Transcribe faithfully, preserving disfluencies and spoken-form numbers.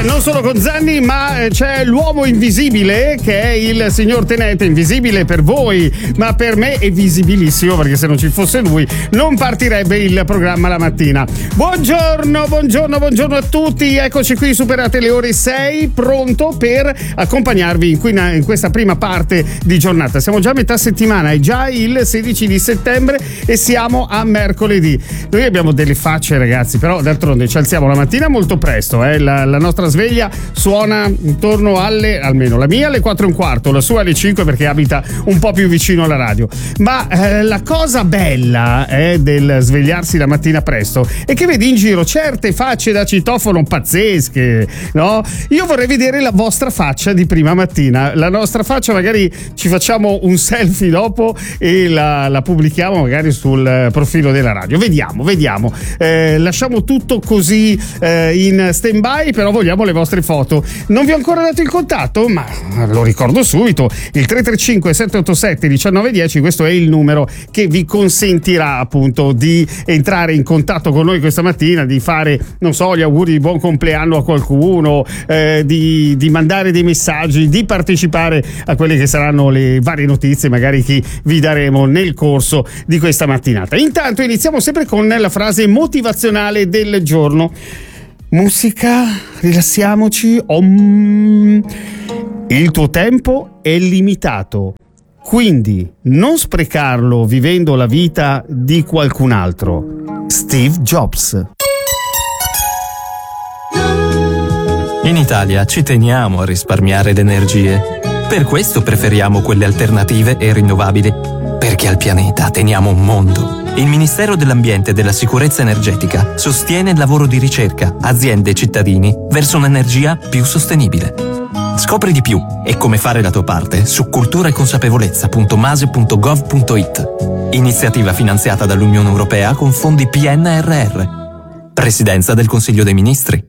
Non solo con Zanni, ma c'è l'uomo invisibile che è il signor Tenente, invisibile per voi, ma per me è visibilissimo, perché se non ci fosse lui non partirebbe il programma la mattina. Buongiorno, buongiorno, buongiorno a tutti, eccoci qui, superate le ore sei, pronto per accompagnarvi in, qui, in questa prima parte di giornata. Siamo già a metà settimana, è già il sedici di settembre e siamo a mercoledì. Noi abbiamo delle facce, ragazzi, però d'altronde ci alziamo la mattina molto presto, eh? la, la nostra sveglia suona intorno alle, almeno la mia alle quattro e un quarto, la sua alle cinque perché abita un po' più vicino alla radio. Ma eh, la cosa bella eh, del svegliarsi la mattina presto è che vedi in giro certe facce da citofono pazzesche, no? Io vorrei vedere la vostra faccia di prima mattina, la nostra faccia, magari ci facciamo un selfie dopo e la, la pubblichiamo magari sul profilo della radio. Vediamo, vediamo. Eh, lasciamo tutto così eh, in stand by, però vogliamo le vostre foto. Non vi ho ancora dato il contatto, ma lo ricordo subito: il tre tre cinque sette otto sette uno nove uno zero. Questo è il numero che vi consentirà appunto di entrare in contatto con noi questa mattina, di fare, non so, gli auguri di buon compleanno a qualcuno, eh, di, di mandare dei messaggi, di partecipare a quelle che saranno le varie notizie magari che vi daremo nel corso di questa mattinata. Intanto iniziamo sempre con la frase motivazionale del giorno. Musica, rilassiamoci. Om. Il tuo tempo è limitato, quindi non sprecarlo vivendo la vita di qualcun altro. Steve Jobs. In Italia ci teniamo a risparmiare le energie. Per questo preferiamo quelle alternative e rinnovabili, perché al pianeta teniamo un mondo. Il Ministero dell'Ambiente e della Sicurezza Energetica sostiene il lavoro di ricerca, aziende e cittadini verso un'energia più sostenibile. Scopri di più e come fare la tua parte su cultura e consapevolezza punto mase punto gov punto it. Iniziativa finanziata dall'Unione Europea con fondi P N R R. Presidenza del Consiglio dei Ministri.